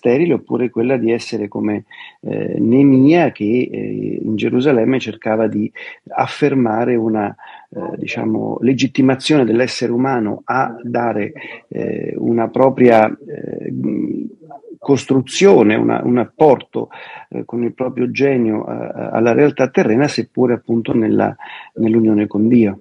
sterile, oppure quella di essere come Neemia che in Gerusalemme cercava di affermare una diciamo, legittimazione dell'essere umano a dare una propria costruzione, un apporto con il proprio genio alla realtà terrena, seppure appunto nell'unione con Dio.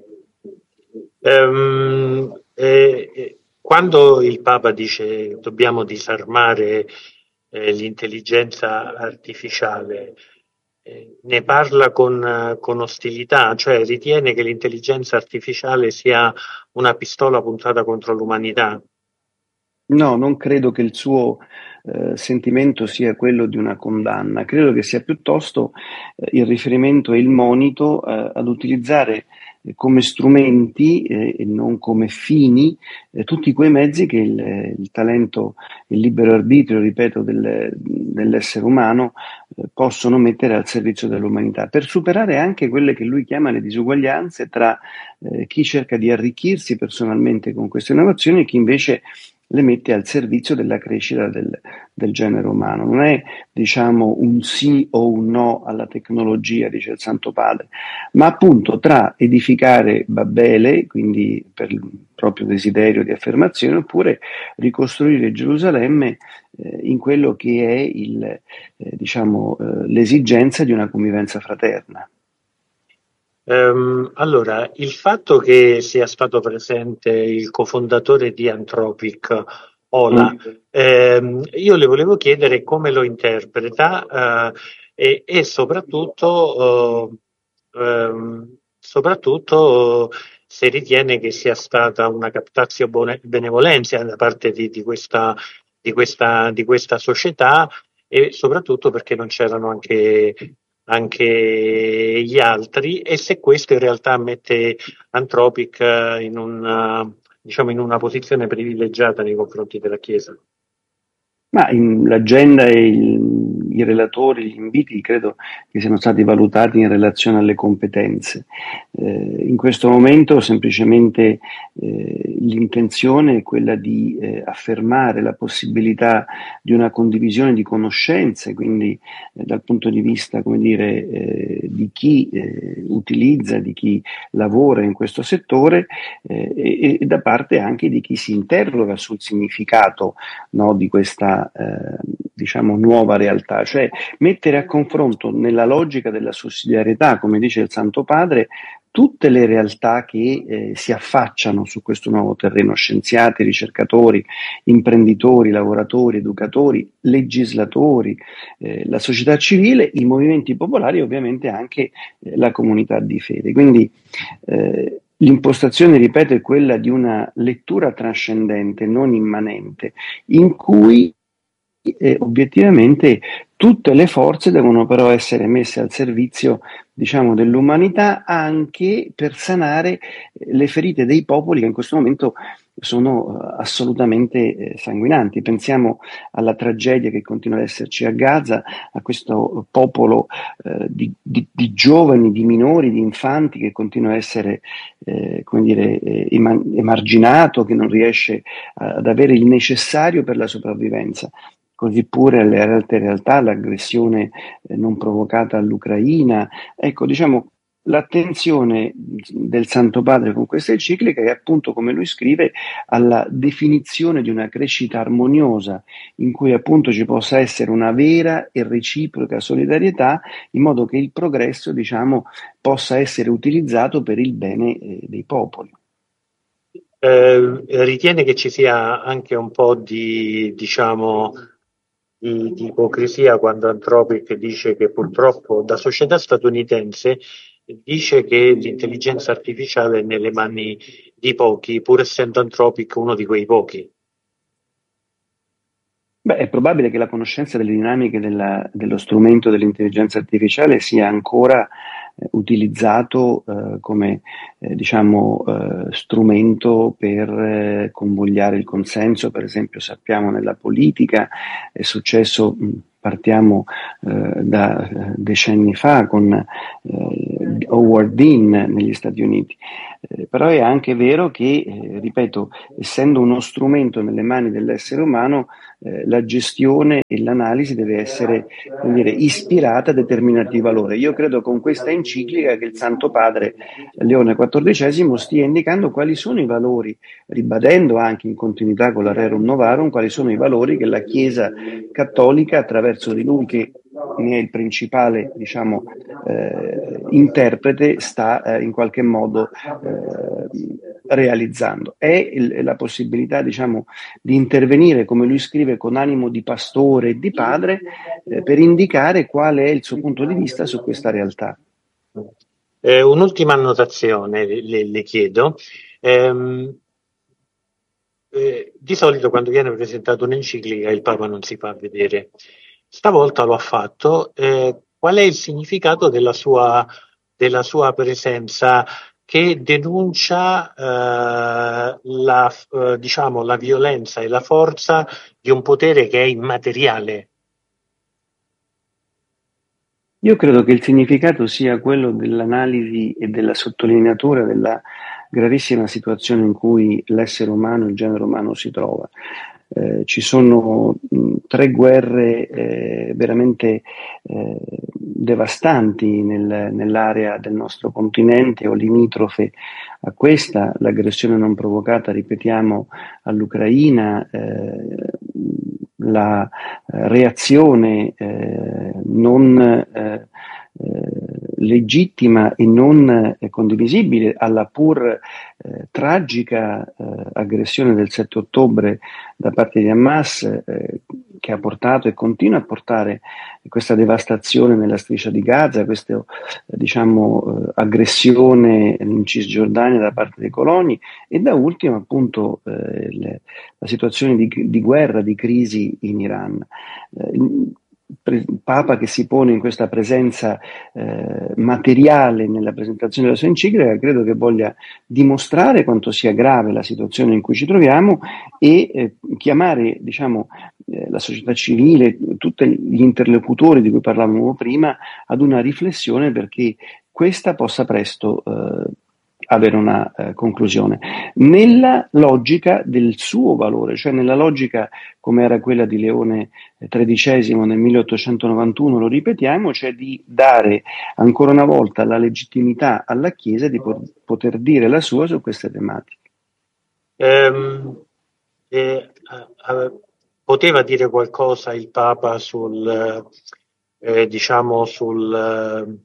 Quando il Papa dice dobbiamo disarmare l'intelligenza artificiale, ne parla con ostilità, cioè ritiene che l'intelligenza artificiale sia una pistola puntata contro l'umanità. No, non credo che il suo sentimento sia quello di una condanna, credo che sia piuttosto il riferimento e il monito ad utilizzare come strumenti e non come fini tutti quei mezzi che il talento, il libero arbitrio, ripeto, dell'essere umano possono mettere al servizio dell'umanità, per superare anche quelle che lui chiama le disuguaglianze tra chi cerca di arricchirsi personalmente con queste innovazioni e chi invece le mette al servizio della crescita del genere umano. Non è, diciamo, un sì o un no alla tecnologia, dice il Santo Padre, ma appunto tra edificare Babele, quindi per il proprio desiderio di affermazione, oppure ricostruire Gerusalemme in quello che è l'esigenza di una convivenza fraterna. Allora, il fatto che sia stato presente il cofondatore di Anthropic, Ola, io le volevo chiedere come lo interpreta e soprattutto se ritiene che sia stata una captatio benevolenza da parte di questa società e soprattutto perché non c'erano anche gli altri e se questo in realtà mette Anthropic diciamo in una posizione privilegiata nei confronti della Chiesa. Ma l'agenda e i relatori, gli inviti, credo che siano stati valutati in relazione alle competenze. In questo momento semplicemente l'intenzione è quella di affermare la possibilità di una condivisione di conoscenze, quindi dal punto di vista, come dire, di chi utilizza, di chi lavora in questo settore e da parte anche di chi si interroga sul significato, no, di questa diciamo nuova realtà, cioè mettere a confronto nella logica della sussidiarietà, come dice il Santo Padre, tutte le realtà che si affacciano su questo nuovo terreno, scienziati, ricercatori, imprenditori, lavoratori, educatori, legislatori, la società civile, i movimenti popolari e ovviamente anche la comunità di fede. Quindi l'impostazione, ripeto, è quella di una lettura trascendente, non immanente, in cui obiettivamente tutte le forze devono però essere messe al servizio, diciamo, dell'umanità anche per sanare le ferite dei popoli che in questo momento sono assolutamente sanguinanti. Pensiamo alla tragedia che continua ad esserci a Gaza, a questo popolo di giovani, di minori, di infanti che continua a essere come dire, emarginato, che non riesce ad avere il necessario per la sopravvivenza. Così pure alle altre realtà, l'aggressione non provocata all'Ucraina. Ecco, diciamo, l'attenzione del Santo Padre con questa enciclica è appunto, come lui scrive, alla definizione di una crescita armoniosa in cui appunto ci possa essere una vera e reciproca solidarietà in modo che il progresso, diciamo, possa essere utilizzato per il bene dei popoli. Ritiene che ci sia anche un po' di ipocrisia quando Anthropic dice che purtroppo da società statunitense dice che l'intelligenza artificiale è nelle mani di pochi, pur essendo Anthropic uno di quei pochi. Beh, è probabile che la conoscenza delle dinamiche dello strumento dell'intelligenza artificiale sia ancora utilizzato come strumento per convogliare il consenso. Per esempio sappiamo nella politica è successo, partiamo da decenni fa con Howard Dean negli Stati Uniti. Però è anche vero che, ripeto, essendo uno strumento nelle mani dell'essere umano, la gestione e l'analisi deve essere, come dire, ispirata a determinati valori. Io credo con questa enciclica che il Santo Padre Leone XIV stia indicando quali sono i valori, ribadendo anche in continuità con la Rerum Novarum, quali sono i valori che la Chiesa cattolica, attraverso di lui che ne è il principale, diciamo, interprete, sta in qualche modo realizzando. È la possibilità, diciamo, di intervenire, come lui scrive, con animo di pastore e di padre, per indicare qual è il suo punto di vista su questa realtà. Un'ultima annotazione le chiedo. Di solito quando viene presentata un'enciclica il Papa non si fa vedere. Stavolta lo ha fatto. Qual è il significato della sua presenza che denuncia diciamo, la violenza e la forza di un potere che è immateriale? Io credo che il significato sia quello dell'analisi e della sottolineatura della gravissima situazione in cui l'essere umano, il genere umano si trova. Ci sono 3 guerre veramente devastanti nell'area del nostro continente o limitrofe a questa, l'aggressione non provocata, ripetiamo, all'Ucraina, la reazione non legittima e non condivisibile alla pur tragica aggressione del 7 ottobre da parte di Hamas, che ha portato e continua a portare questa devastazione nella striscia di Gaza, questa diciamo aggressione in Cisgiordania da parte dei coloni, e da ultimo appunto la situazione di guerra, di crisi in Iran. Il Papa che si pone in questa presenza materiale nella presentazione della sua enciclica, credo che voglia dimostrare quanto sia grave la situazione in cui ci troviamo e chiamare, diciamo, la società civile, tutti gli interlocutori di cui parlavamo prima, ad una riflessione perché questa possa presto avere una conclusione, nella logica del suo valore, cioè nella logica come era quella di Leone XIII nel 1891, lo ripetiamo, cioè di dare ancora una volta la legittimità alla Chiesa di poter dire la sua su queste tematiche. Poteva dire qualcosa il Papa diciamo sul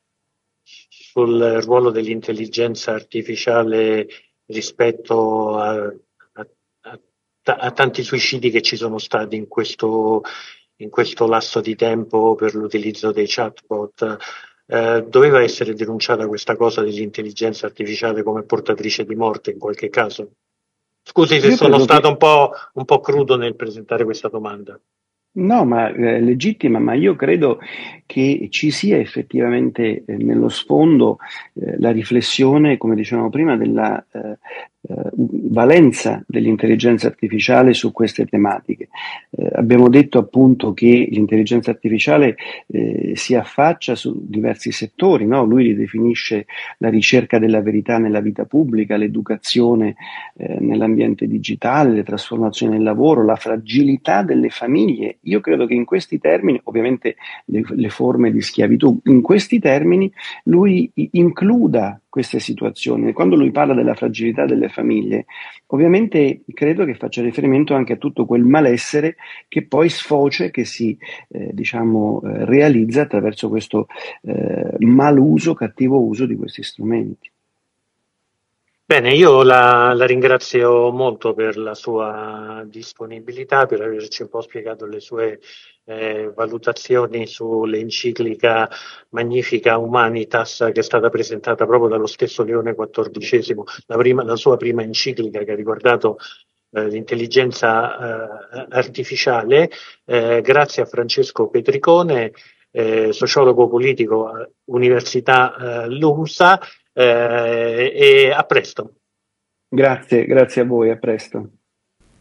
ruolo dell'intelligenza artificiale rispetto a tanti suicidi che ci sono stati in questo lasso di tempo per l'utilizzo dei chatbot? Doveva essere denunciata questa cosa dell'intelligenza artificiale come portatrice di morte in qualche caso? Scusi se sono stato un po' crudo nel presentare questa domanda. No, ma legittima, ma io credo che ci sia effettivamente nello sfondo la riflessione, come dicevamo prima, della valenza dell'intelligenza artificiale su queste tematiche. Abbiamo detto appunto che l'intelligenza artificiale si affaccia su diversi settori, no? Lui li definisce la ricerca della verità nella vita pubblica, l'educazione nell'ambiente digitale, le trasformazioni nel lavoro, la fragilità delle famiglie. Io credo che in questi termini, ovviamente le forme di schiavitù, in questi termini lui includa queste situazioni. Quando lui parla della fragilità delle famiglie, ovviamente credo che faccia riferimento anche a tutto quel malessere che poi sfocia, che si realizza attraverso questo maluso, cattivo uso di questi strumenti. Bene, io la ringrazio molto per la sua disponibilità, per averci un po' spiegato le sue valutazioni sull'enciclica Magnifica Humanitas che è stata presentata proprio dallo stesso Leone XIV, la sua prima enciclica che ha riguardato l'intelligenza artificiale. Grazie a Francesco Petricone, sociologo politico, Università LUMSA. E a presto. Grazie a voi, a presto.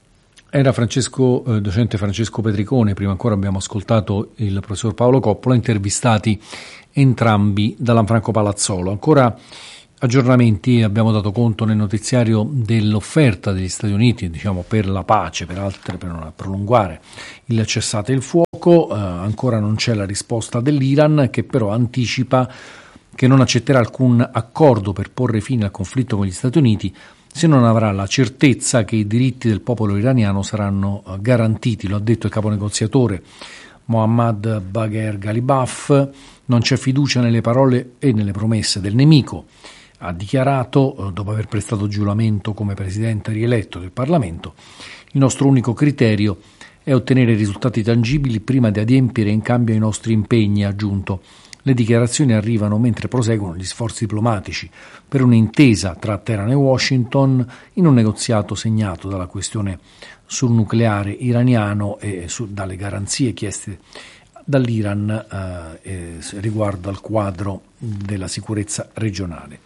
Era docente Francesco Petricone, prima ancora abbiamo ascoltato il professor Paolo Coppola, intervistati entrambi da Lanfranco Palazzolo. Ancora aggiornamenti, abbiamo dato conto nel notiziario dell'offerta degli Stati Uniti, per la pace, per non prolungare il cessate il fuoco. Ancora non c'è la risposta dell'Iran, che però anticipa che non accetterà alcun accordo per porre fine al conflitto con gli Stati Uniti se non avrà la certezza che i diritti del popolo iraniano saranno garantiti. Lo ha detto il capo negoziatore Mohammad Bagher Ghalibaf. Non c'è fiducia nelle parole e nelle promesse del nemico, ha dichiarato, dopo aver prestato giuramento come presidente rieletto del Parlamento. Il nostro unico criterio è ottenere risultati tangibili prima di adempiere in cambio ai nostri impegni, ha aggiunto. Le dichiarazioni arrivano mentre proseguono gli sforzi diplomatici per un'intesa tra Teheran e Washington in un negoziato segnato dalla questione sul nucleare iraniano e dalle garanzie chieste dall'Iran riguardo al quadro della sicurezza regionale.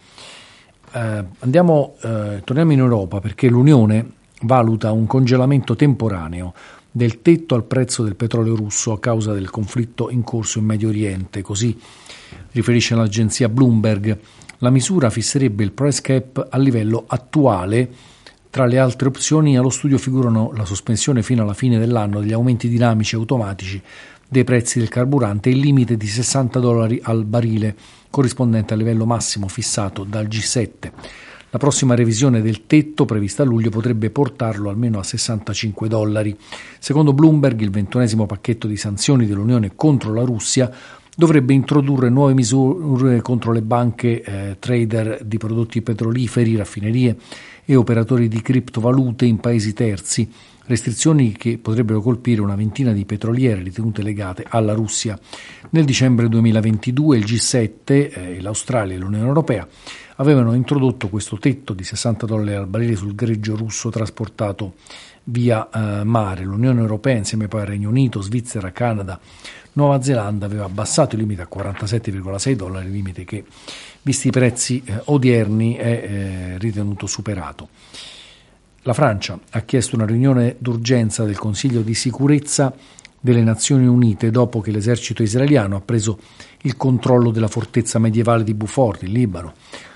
Torniamo in Europa, perché l'Unione valuta un congelamento temporaneo del tetto al prezzo del petrolio russo a causa del conflitto in corso in Medio Oriente. Così riferisce l'agenzia Bloomberg. La misura fisserebbe il price cap al livello attuale. Tra le altre opzioni allo studio figurano la sospensione fino alla fine dell'anno degli aumenti dinamici automatici dei prezzi del carburante e il limite di $60 al barile, corrispondente al livello massimo fissato dal G7. La prossima revisione del tetto, prevista a luglio, potrebbe portarlo almeno a $65. Secondo Bloomberg, il 21° pacchetto di sanzioni dell'Unione contro la Russia dovrebbe introdurre nuove misure contro le banche, trader di prodotti petroliferi, raffinerie e operatori di criptovalute in paesi terzi, restrizioni che potrebbero colpire una ventina di petroliere ritenute legate alla Russia. Nel dicembre 2022 il G7, l'Australia e l'Unione Europea avevano introdotto questo tetto di $60 al barile sul greggio russo trasportato via mare. L'Unione Europea, insieme poi al Regno Unito, Svizzera, Canada, Nuova Zelanda, aveva abbassato il limite a $47,6, limite che, visti i prezzi odierni, è ritenuto superato. La Francia ha chiesto una riunione d'urgenza del Consiglio di sicurezza delle Nazioni Unite dopo che l'esercito israeliano ha preso il controllo della fortezza medievale di Beaufort, in Libano.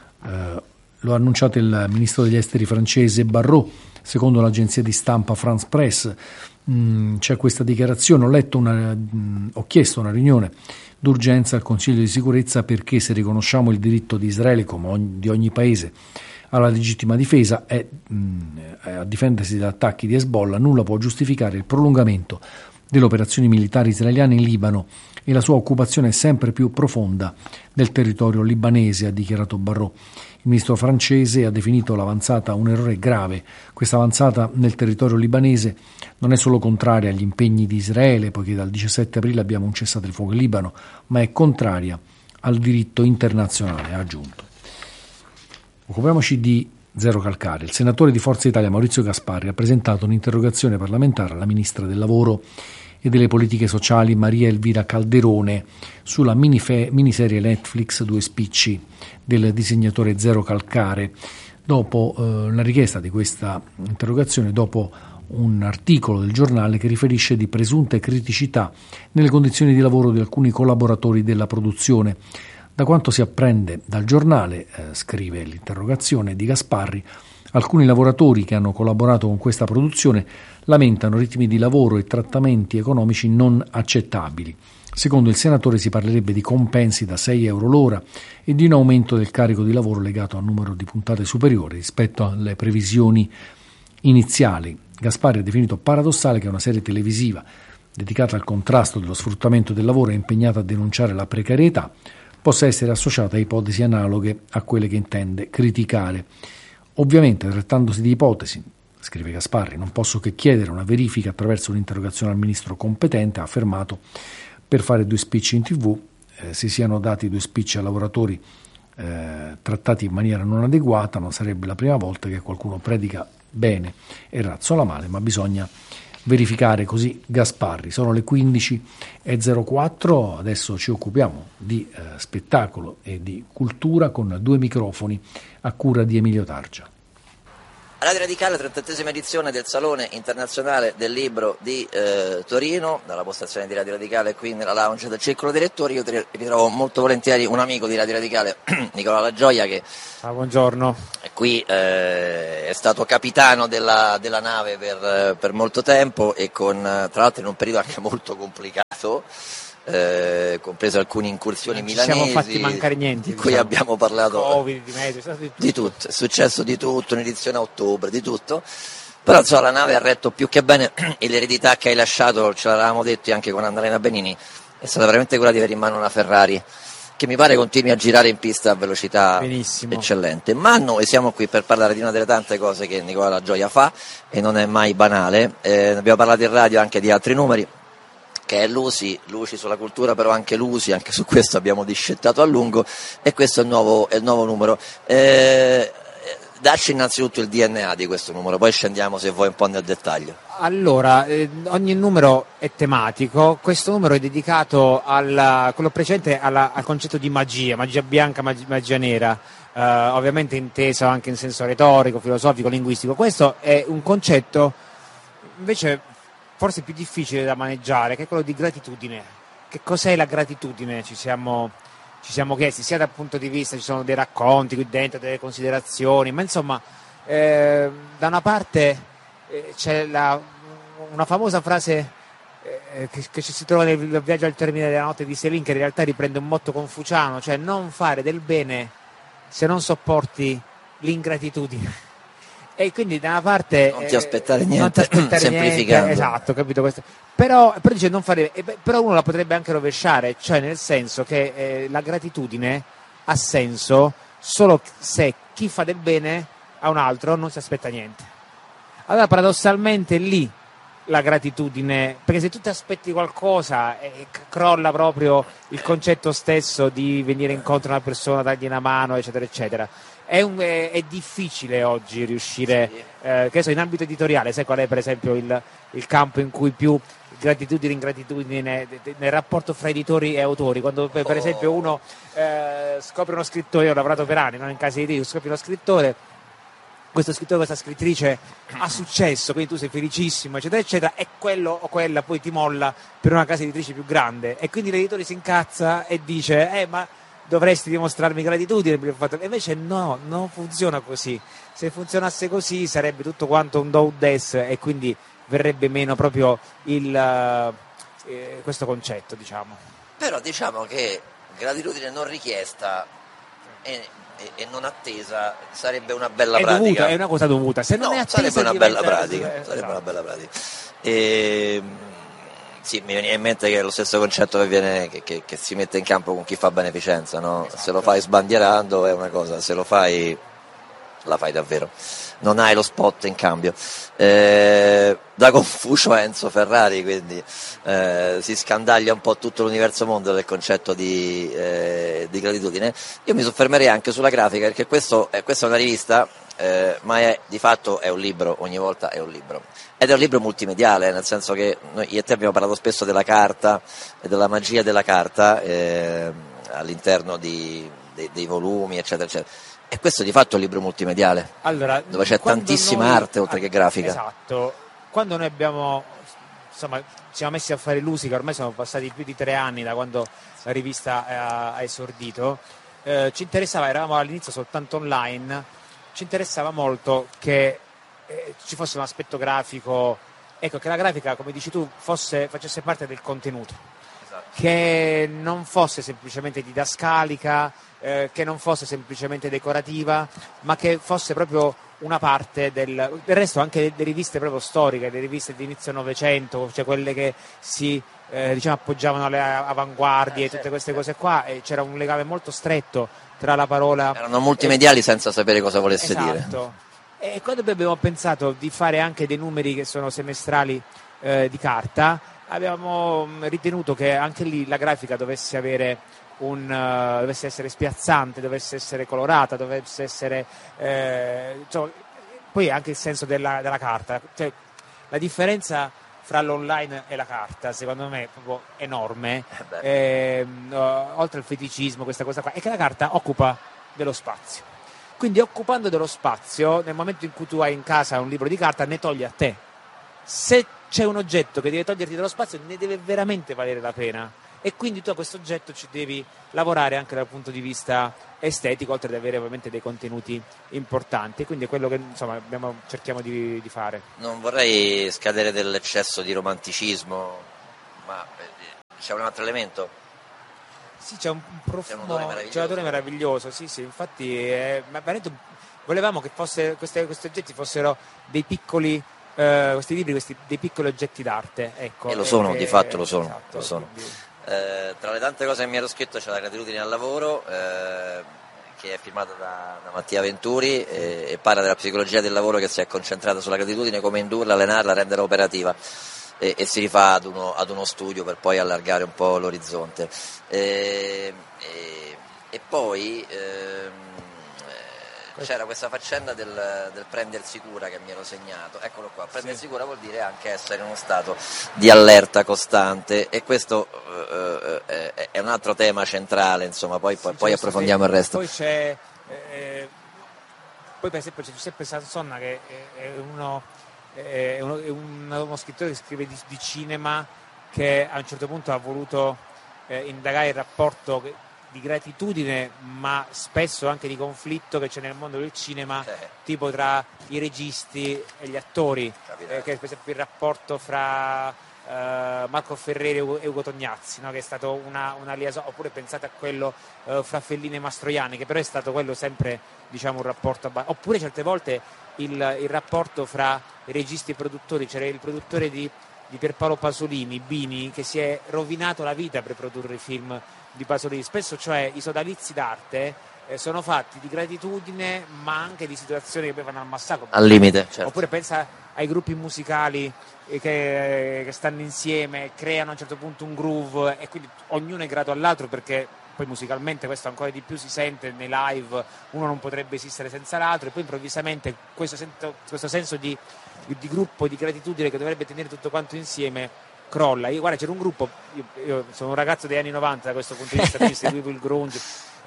Lo ha annunciato il ministro degli esteri francese Barrot, secondo l'agenzia di stampa France Press. C'è questa dichiarazione, ho chiesto una riunione d'urgenza al Consiglio di sicurezza perché se riconosciamo il diritto di Israele, come di ogni paese, alla legittima difesa a difendersi dagli attacchi di Hezbollah, nulla può giustificare il prolungamento delle operazioni militari israeliane in Libano e la sua occupazione sempre più profonda del territorio libanese, ha dichiarato Barrot. Il ministro francese ha definito l'avanzata un errore grave. Questa avanzata nel territorio libanese non è solo contraria agli impegni di Israele, poiché dal 17 aprile abbiamo un cessate il fuoco in Libano, ma è contraria al diritto internazionale, ha aggiunto. Occupiamoci di Zero Calcare. Il senatore di Forza Italia Maurizio Gasparri ha presentato un'interrogazione parlamentare alla Ministra del Lavoro e delle Politiche Sociali Maria Elvira Calderone sulla miniserie Netflix Due spicci del disegnatore Zero Calcare. Dopo la richiesta di questa interrogazione, dopo un articolo del giornale che riferisce di presunte criticità nelle condizioni di lavoro di alcuni collaboratori della produzione. Da quanto si apprende dal giornale, scrive l'interrogazione di Gasparri, alcuni lavoratori che hanno collaborato con questa produzione lamentano ritmi di lavoro e trattamenti economici non accettabili. Secondo il senatore si parlerebbe di compensi da €6 l'ora e di un aumento del carico di lavoro legato al numero di puntate superiore rispetto alle previsioni iniziali. Gasparri ha definito paradossale che una serie televisiva dedicata al contrasto dello sfruttamento del lavoro e impegnata a denunciare la precarietà possa essere associata a ipotesi analoghe a quelle che intende criticare. Ovviamente, trattandosi di ipotesi, scrive Gasparri, non posso che chiedere una verifica attraverso un'interrogazione al ministro competente, ha affermato, per fare due spicci in TV, se siano dati due spicci a lavoratori trattati in maniera non adeguata, non sarebbe la prima volta che qualcuno predica bene e razzola male, ma bisogna verificare, così Gasparri. Sono le 15:04, adesso ci occupiamo di spettacolo e di cultura con due microfoni a cura di Emilio Targia. Radio Radicale, 38esima edizione del Salone Internazionale del Libro di Torino, dalla postazione di Radio Radicale qui nella lounge del Circolo dei Lettori. Io ritrovo molto volentieri un amico di Radio Radicale, Nicola La Gioia, che buongiorno. Qui è stato capitano della nave per molto tempo e tra l'altro in un periodo anche molto complicato, comprese alcune incursioni milanesi, siamo fatti mancare niente, di cui abbiamo parlato, Covid, di tutto, è successo di tutto, un'edizione a ottobre, di tutto, però insomma la nave ha retto più che bene e l'eredità che hai lasciato, ce l'avevamo detto anche con Annalena Benini, è stata veramente quella di avere in mano una Ferrari che mi pare continui a girare in pista a velocità eccellente. Ma noi siamo qui per parlare di una delle tante cose che Nicola La Gioia fa e non è mai banale. Abbiamo parlato in radio anche di altri numeri, che è Luci sulla cultura, però anche Luci, anche su questo abbiamo discettato a lungo, e questo è il nuovo numero. Dacci innanzitutto il DNA di questo numero, poi scendiamo se vuoi un po' nel dettaglio. Allora, ogni numero è tematico, questo numero è dedicato quello precedente al concetto di magia bianca, magia nera, ovviamente inteso anche in senso retorico, filosofico, linguistico. Questo è un concetto invece forse più difficile da maneggiare, che è quello di gratitudine. Che cos'è la gratitudine? Ci siamo chiesti, sia dal punto di vista, ci sono dei racconti qui dentro, delle considerazioni, ma insomma, da una parte c'è una famosa frase che si trova nel Viaggio al termine della notte di Céline, che in realtà riprende un motto confuciano, cioè non fare del bene se non sopporti l'ingratitudine. E quindi da una parte non ti aspettare niente, semplificando. Esatto, capito questo. Però dice non fare, però uno la potrebbe anche rovesciare, cioè nel senso che la gratitudine ha senso solo se chi fa del bene a un altro non si aspetta niente. Allora paradossalmente lì la gratitudine, perché se tu ti aspetti qualcosa crolla proprio il concetto stesso di venire incontro a una persona, dargli una mano, eccetera eccetera. È difficile oggi riuscire, che so, in ambito editoriale, sai qual è per esempio il campo in cui più gratitudine e ingratitudine nel rapporto fra editori e autori, quando per esempio uno scopre uno scrittore, io ho lavorato per anni, non in casa editori, scopri uno scrittore, questo scrittore, questa scrittrice ha successo, quindi tu sei felicissimo, eccetera eccetera, e quello o quella poi ti molla per una casa editrice più grande, e quindi l'editore si incazza e dice ma dovresti dimostrarmi gratitudine perché ho fatto. E invece no, non funziona così. Se funzionasse così sarebbe tutto quanto un do des, e quindi verrebbe meno proprio questo concetto, diciamo. Però diciamo che gratitudine non richiesta e non attesa sarebbe una bella pratica. Dovuta, è una cosa dovuta. Se non è attesa sarebbe una bella pratica. Esatto. Una bella pratica. Sì, mi viene in mente che è lo stesso concetto che si mette in campo con chi fa beneficenza, no? Esatto. Se lo fai sbandierando è una cosa, se lo fai la fai davvero, non hai lo spot in cambio. Da Confucio a Enzo Ferrari, quindi si scandaglia un po' tutto l'universo mondo del concetto di gratitudine. Io mi soffermerei anche sulla grafica, perché questa è una rivista, ma di fatto è un libro, ogni volta è un libro. Ed è un libro multimediale, nel senso che noi io e te abbiamo parlato spesso della carta e della magia della carta all'interno dei volumi, eccetera, eccetera. E questo di fatto è un libro multimediale, allora, dove c'è tantissima arte oltre che grafica. Esatto. Quando noi ci siamo messi a fare Lusica, ormai sono passati più di 3 anni da quando la rivista ha esordito, ci interessava, eravamo all'inizio soltanto online, ci interessava molto che ci fosse un aspetto grafico, ecco, che la grafica, come dici tu, facesse parte del contenuto, esatto. Che non fosse semplicemente didascalica, che non fosse semplicemente decorativa, ma che fosse proprio una parte del resto, anche le riviste proprio storiche, le riviste di inizio Novecento, cioè quelle che si appoggiavano alle avanguardie e tutte queste cose qua, e c'era un legame molto stretto tra la parola. Erano multimediali senza sapere cosa volesse dire. Esatto. E quando abbiamo pensato di fare anche dei numeri che sono semestrali di carta, abbiamo ritenuto che anche lì la grafica dovesse essere spiazzante, dovesse essere colorata, dovesse essere poi anche il senso della carta, cioè, la differenza fra l'online e la carta secondo me è proprio enorme, oltre al feticismo, questa cosa qua è che la carta occupa dello spazio. quindi occupando dello spazio, nel momento in cui tu hai in casa un libro di carta, ne togli a te. Se c'è un oggetto che deve toglierti dello spazio, ne deve veramente valere la pena, e quindi tu a questo oggetto ci devi lavorare anche dal punto di vista estetico, oltre ad avere ovviamente dei contenuti importanti. Quindi è quello che insomma cerchiamo di fare. Non vorrei scadere dell'eccesso di romanticismo, ma c'è un altro elemento. Sì, c'è un profumo, c'è un odore meraviglioso, sì, infatti ma veramente volevamo che questi oggetti fossero dei piccoli, questi libri, dei piccoli oggetti d'arte, ecco. E lo sono, di fatto lo sono. Esatto, lo sono. Quindi... tra le tante cose che mi ero scritto c'è la gratitudine al lavoro, che è firmata da Mattia Venturi, e parla della psicologia del lavoro che si è concentrata sulla gratitudine, come indurla, allenarla, renderla operativa. E si rifà ad uno studio per poi allargare un po' l'orizzonte. E poi c'era questa faccenda del prendersi cura che mi ero segnato. Eccolo qua, prendersi cura vuol dire anche essere in uno stato di allerta costante, e questo è un altro tema centrale, insomma, poi approfondiamo il resto. Poi c'è poi per esempio c'è Giuseppe Sansonna, che è uno scrittore che scrive di cinema, che a un certo punto ha voluto indagare il rapporto di gratitudine, ma spesso anche di conflitto, che c'è nel mondo del cinema, tipo tra i registi e gli attori, che per esempio il rapporto fra Marco Ferreri e Ugo Tognazzi, no? Che è stato una liaison, oppure pensate a quello fra Fellini e Mastroianni, che però è stato quello sempre, diciamo, un rapporto oppure certe volte il rapporto fra i registi e i produttori. C'era il produttore di Pierpaolo Pasolini, Bini, che si è rovinato la vita per produrre i film di Pasolini. Spesso, cioè, i sodalizi d'arte sono fatti di gratitudine, ma anche di situazioni che poi vanno al massacro, al limite, certo. Oppure pensa ai gruppi musicali che stanno insieme, creano a un certo punto un groove, e quindi ognuno è grato all'altro, perché poi musicalmente questo ancora di più si sente nei live, uno non potrebbe esistere senza l'altro, e poi improvvisamente questo senso di gruppo, di gratitudine che dovrebbe tenere tutto quanto insieme, crolla. Guarda, c'era un gruppo, io sono un ragazzo degli anni 90 da questo punto di vista, quindi seguivo il grunge,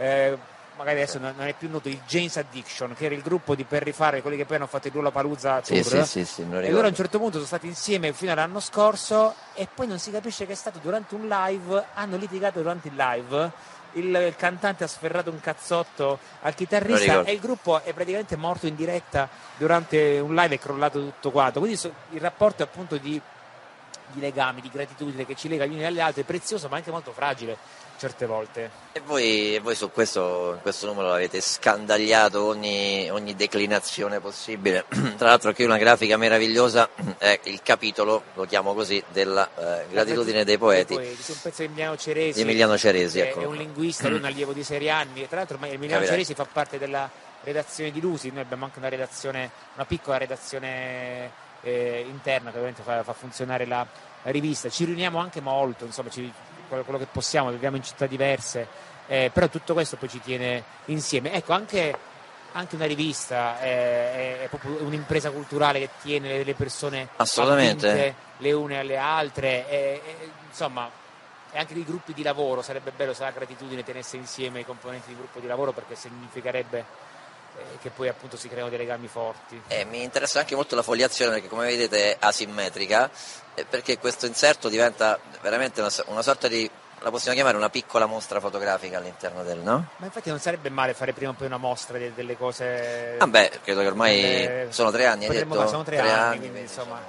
magari adesso non è più noto, il Jane's Addiction, che era il gruppo per rifare quelli che poi hanno fatto il Lollapalooza Tour. Sì, e loro a un certo punto sono stati insieme fino all'anno scorso, e poi non si capisce che è stato durante un live, hanno litigato durante il live, il cantante ha sferrato un cazzotto al chitarrista, e il gruppo è praticamente morto in diretta durante un live, è crollato tutto quanto. Quindi il rapporto appunto di legami, di gratitudine che ci lega gli uni agli altri è prezioso, ma anche molto fragile certe volte. E voi su questo, in questo numero avete scandagliato ogni declinazione possibile. Tra l'altro qui una grafica meravigliosa è il capitolo, lo chiamo così, della gratitudine dei poeti. Su un pezzo di Emiliano Ceresi. Di Emiliano Ceresi, è un linguista, lui è un allievo di 6 anni, e tra l'altro Emiliano Ceresi fa parte della redazione di Lusi. Noi abbiamo anche una piccola redazione interna, che ovviamente fa funzionare la rivista. Ci riuniamo anche molto, insomma, quello che possiamo, viviamo in città diverse, però tutto questo poi ci tiene insieme. Ecco, anche una rivista è proprio un'impresa culturale che tiene le persone assolutamente le une alle altre, insomma, e anche dei gruppi di lavoro. Sarebbe bello se la gratitudine tenesse insieme i componenti di gruppo di lavoro, perché significherebbe che poi appunto si creano dei legami forti. Mi interessa anche molto la fogliazione, perché come vedete è asimmetrica, perché questo inserto diventa veramente una sorta di, la possiamo chiamare una piccola mostra fotografica all'interno del, no? Ma infatti non sarebbe male fare prima o poi una mostra delle cose. Credo che ormai sono 3 anni, hai detto? Sono 3 anni, quindi insomma.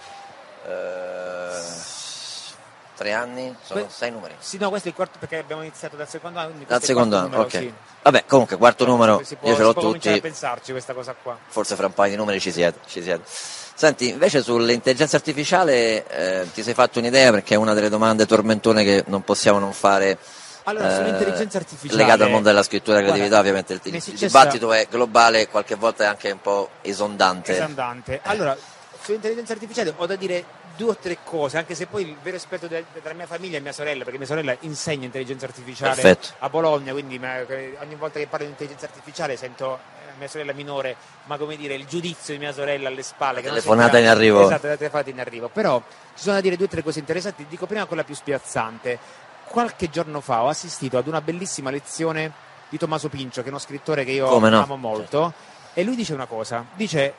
3 anni, sono 6 numeri. Sì, no, questo è il quarto, perché abbiamo iniziato dal secondo anno. Dal secondo anno, numero, ok. Sì. Vabbè, comunque, quarto numero, io ce l'ho tutti. Cominciare a pensarci questa cosa qua. Forse fra un paio di numeri ci siete. Senti, invece sull'intelligenza artificiale ti sei fatto un'idea, perché è una delle domande tormentone che non possiamo non fare. Allora, sull'intelligenza artificiale, legata al mondo della scrittura e della creatività, ovviamente il dibattito è globale, qualche volta è anche un po' esondante. Allora, sull'intelligenza artificiale ho da dire 2 o 3 cose, anche se poi il vero esperto della mia famiglia è mia sorella, perché mia sorella insegna intelligenza artificiale a Bologna, quindi ogni volta che parlo di intelligenza artificiale sento mia sorella minore, ma come dire, il giudizio di mia sorella alle spalle. Telefonata in arrivo. Esatto, la telefonata in arrivo. Però ci sono da dire 2 o 3 cose interessanti. Dico prima quella più spiazzante. Qualche giorno fa ho assistito ad una bellissima lezione di Tommaso Pincio, che è uno scrittore che io Come no? amo molto, e lui dice una cosa, dice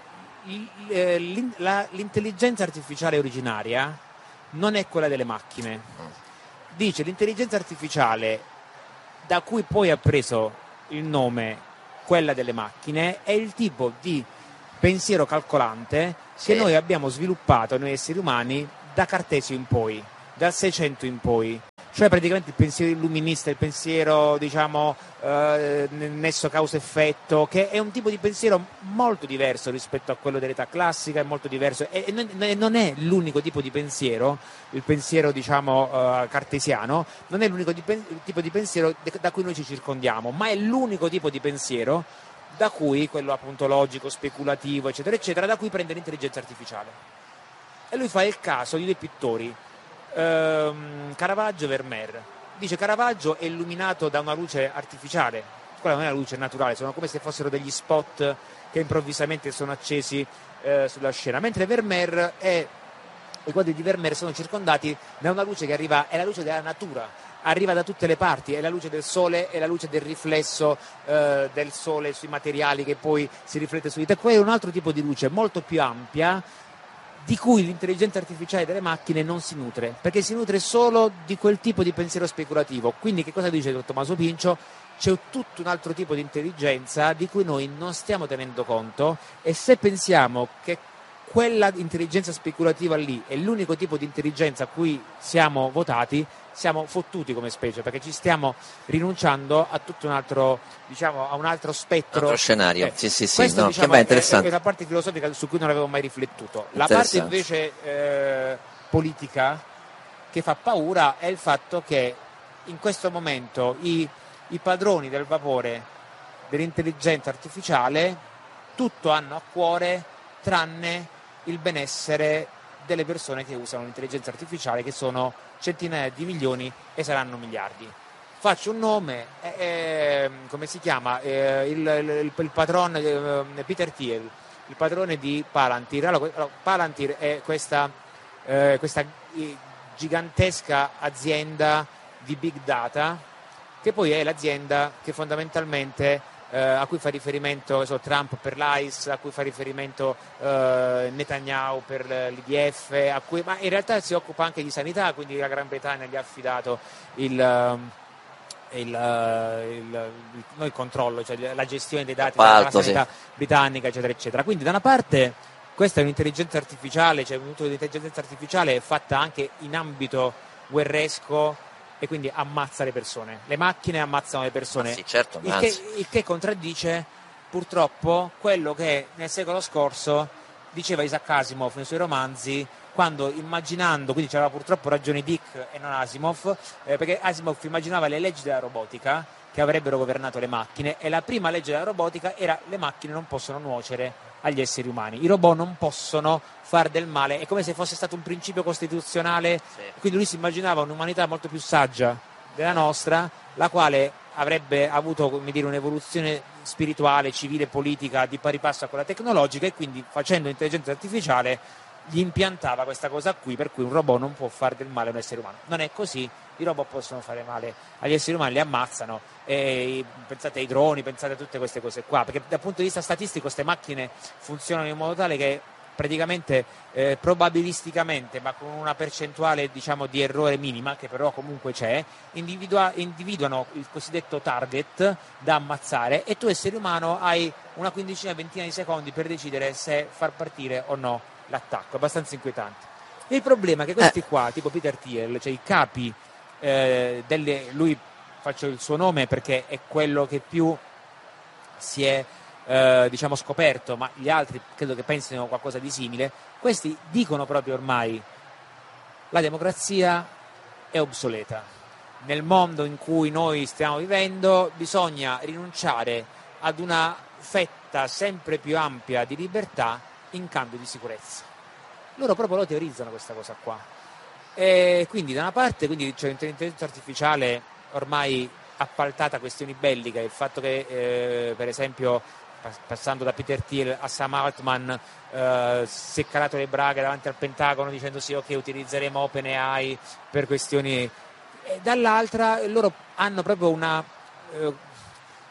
l'intelligenza artificiale originaria non è quella delle macchine, dice l'intelligenza artificiale da cui poi ha preso il nome quella delle macchine è il tipo di pensiero calcolante che noi abbiamo sviluppato noi esseri umani da Cartesio in poi, dal 600 in poi, cioè praticamente il pensiero illuminista, il pensiero diciamo nesso causa-effetto, che è un tipo di pensiero molto diverso rispetto a quello dell'età classica, è molto diverso e non è l'unico tipo di pensiero, il pensiero diciamo cartesiano, non è l'unico tipo di pensiero da cui noi ci circondiamo, ma è l'unico tipo di pensiero da cui, quello appunto logico, speculativo, eccetera, eccetera, da cui prende l'intelligenza artificiale. E lui fa il caso di due pittori, Caravaggio e Vermeer. Dice Caravaggio è illuminato da una luce artificiale, quella non è una luce naturale, sono come se fossero degli spot che improvvisamente sono accesi sulla scena, mentre Vermeer i quadri di Vermeer sono circondati da una luce che arriva, è la luce della natura, arriva da tutte le parti, è la luce del sole, è la luce del riflesso del sole sui materiali che poi si riflette su di te. Poi è un altro tipo di luce molto più ampia, di cui l'intelligenza artificiale delle macchine non si nutre, perché si nutre solo di quel tipo di pensiero speculativo. Quindi che cosa dice Tommaso Pincio? C'è tutto un altro tipo di intelligenza di cui noi non stiamo tenendo conto, e se pensiamo che quella intelligenza speculativa lì è l'unico tipo di intelligenza a cui siamo votati, siamo fottuti come specie, perché ci stiamo rinunciando a tutto un altro, diciamo, a un altro spettro, altro scenario. Sì, questo, no, diciamo, che è interessante. è una parte filosofica su cui non avevo mai riflettuto. La parte invece politica che fa paura è il fatto che in questo momento i padroni del vapore dell'intelligenza artificiale tutto hanno a cuore tranne il benessere delle persone che usano l'intelligenza artificiale, che sono centinaia di milioni e saranno miliardi. Faccio un nome, come si chiama? Il padrone Peter Thiel, il padrone di Palantir. Allora, Palantir è questa gigantesca azienda di big data, che poi è l'azienda che fondamentalmente a cui fa riferimento Trump per l'ICE, a cui fa riferimento Netanyahu per l'IDF, ma in realtà si occupa anche di sanità, quindi la Gran Bretagna gli ha affidato non il controllo, cioè la gestione dei dati della sanità britannica, eccetera, eccetera. Quindi da una parte questa è un'intelligenza artificiale, cioè un'intelligenza artificiale fatta anche in ambito guerresco, e quindi ammazza le persone, le macchine ammazzano le persone, sì, certo, il che contraddice purtroppo quello che nel secolo scorso diceva Isaac Asimov nei suoi romanzi, quando immaginando, quindi c'aveva purtroppo ragione Dick e non Asimov, perché Asimov immaginava le leggi della robotica che avrebbero governato le macchine, e la prima legge della robotica era: le macchine non possono nuocere agli esseri umani, i robot non possono far del male, è come se fosse stato un principio costituzionale, sì. Quindi lui si immaginava un'umanità molto più saggia della nostra, la quale avrebbe avuto, come dire, un'evoluzione spirituale, civile, politica di pari passo a quella tecnologica, e quindi facendo intelligenza artificiale gli impiantava questa cosa qui, per cui un robot non può fare del male a un essere umano. Non è così, i robot possono fare male agli esseri umani, li ammazzano, e pensate ai droni, pensate a tutte queste cose qua, perché dal punto di vista statistico queste macchine funzionano in modo tale che praticamente probabilisticamente, ma con una percentuale diciamo di errore minima, che però comunque c'è, individuano il cosiddetto target da ammazzare, e tu essere umano hai una quindicina, ventina di secondi per decidere se far partire o no l'attacco. Abbastanza inquietante. Il problema è che questi qua, tipo Peter Thiel, cioè i capi lui, faccio il suo nome perché è quello che più si è diciamo scoperto, ma gli altri credo che pensino qualcosa di simile, questi dicono proprio ormai: la democrazia è obsoleta, nel mondo in cui noi stiamo vivendo bisogna rinunciare ad una fetta sempre più ampia di libertà in cambio di sicurezza. Loro proprio lo teorizzano questa cosa qua, e quindi da una parte c'è l'intelligenza artificiale ormai appaltata a questioni belliche, il fatto che per esempio, passando da Peter Thiel a Sam Altman, si è calato le braghe davanti al Pentagono dicendo sì, ok, utilizzeremo OpenAI per questioni, e dall'altra loro hanno proprio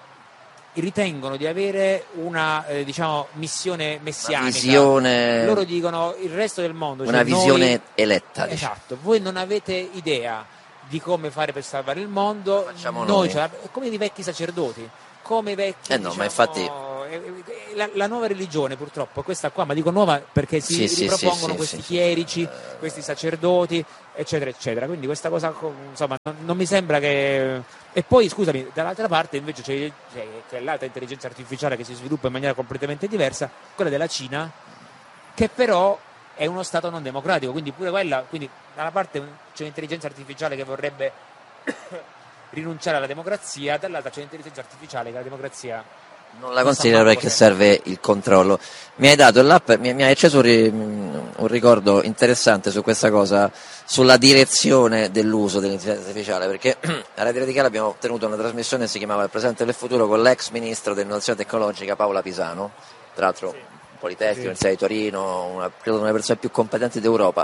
ritengono di avere una missione messianica, una visione, loro dicono il resto del mondo, una visione noi, eletta, esatto, voi non avete idea di come fare per salvare il mondo, facciamo noi noi. come i vecchi sacerdoti, come i vecchi ma infatti la nuova religione purtroppo è questa qua, ma dico nuova perché si ripropongono questi chierici, questi sacerdoti, eccetera eccetera, quindi questa cosa insomma non mi sembra che. E poi scusami, dall'altra parte invece c'è l'altra intelligenza artificiale che si sviluppa in maniera completamente diversa, quella della Cina, che però è uno stato non democratico, quindi pure quella, quindi da una parte c'è un'intelligenza artificiale che vorrebbe rinunciare alla democrazia, dall'altra c'è un'intelligenza artificiale che la democrazia non la considero perché serve il controllo. Mi hai dato mi hai acceso un ricordo interessante su questa cosa, sulla direzione dell'uso dell'intelligenza artificiale, perché a Radio Radicale abbiamo tenuto una trasmissione che si chiamava Il presente e il futuro con l'ex ministro dell'innovazione tecnologica Paola Pisano, tra l'altro Politecnico, Università di Torino, credo una delle persone più competenti d'Europa,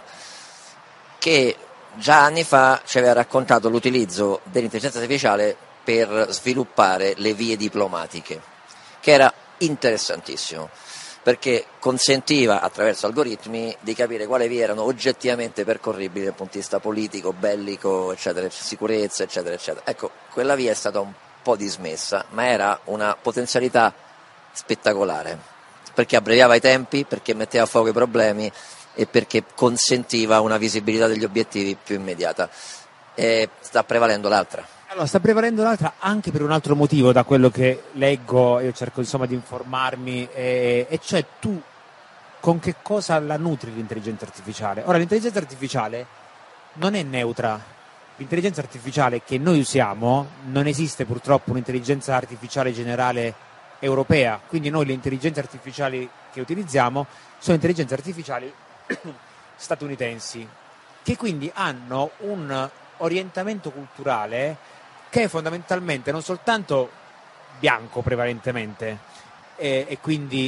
che già anni fa ci aveva raccontato l'utilizzo dell'intelligenza artificiale per sviluppare le vie diplomatiche, che era interessantissimo, perché consentiva attraverso algoritmi di capire quali vie erano oggettivamente percorribili dal punto di vista politico, bellico, eccetera, sicurezza, eccetera, eccetera. Ecco, quella via è stata un po' dismessa, ma era una potenzialità spettacolare, perché abbreviava i tempi, perché metteva a fuoco i problemi e perché consentiva una visibilità degli obiettivi più immediata. E sta prevalendo l'altra. Allora, sta prevalendo l'altra anche per un altro motivo, da quello che leggo, io cerco insomma di informarmi, e cioè tu con che cosa la nutri l'intelligenza artificiale? Ora, l'intelligenza artificiale non è neutra, l'intelligenza artificiale che noi usiamo, non esiste purtroppo un'intelligenza artificiale generale europea, quindi noi le intelligenze artificiali che utilizziamo sono intelligenze artificiali statunitensi, che quindi hanno un orientamento culturale che è fondamentalmente non soltanto bianco prevalentemente, e quindi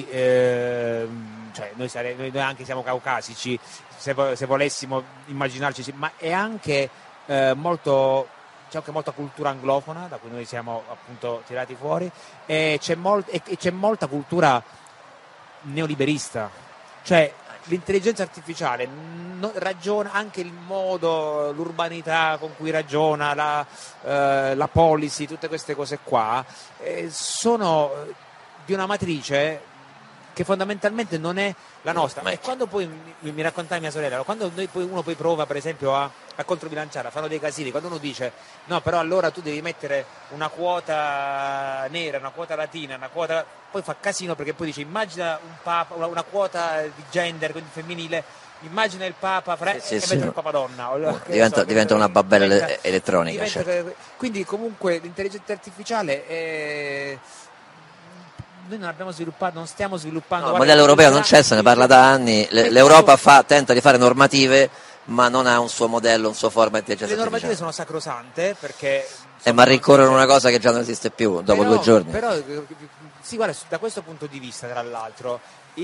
cioè noi anche siamo caucasici, se volessimo immaginarci, ma è anche c'è anche molta cultura anglofona da cui noi siamo appunto tirati fuori, e c'è molta cultura neoliberista, cioè l'intelligenza artificiale ragiona anche il modo, l'urbanità con cui ragiona, la policy, tutte queste cose qua sono di una matrice che fondamentalmente non è la nostra. E quando poi mi raccontava mia sorella, quando uno poi prova per esempio a controbilanciare, a fare dei casini, quando uno dice no, però allora tu devi mettere una quota nera, una quota latina, una quota, poi fa casino perché poi dice immagina un papa, una quota di gender, quindi femminile, immagina il papa e mette il papa donna, diventa una babella elettronica, certo. Quindi comunque l'intelligenza artificiale noi non abbiamo sviluppato, non stiamo sviluppando. No, il modello europeo non c'è, se ne parla da anni. L'Europa tenta di fare normative, ma non ha un suo modello, un suo forma di intelligenza artificiale. Le normative sono sacrosante perché. Ma rincorrono una cosa che già non esiste più dopo 2 giorni. Però, sì, guarda, da questo punto di vista, tra l'altro,